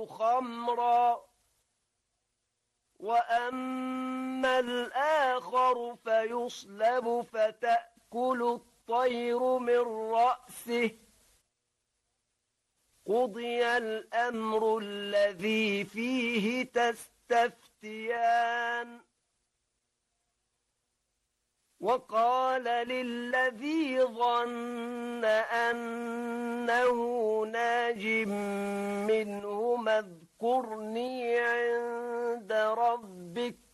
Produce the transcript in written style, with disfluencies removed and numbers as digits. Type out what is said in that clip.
خمرا وأما الآخر فيصلب فتأكل الطير من رأسه قضي الأمر الذي فيه تستفتيان وقال للذي ظن أنه ناج منهما اذكرني عند ربك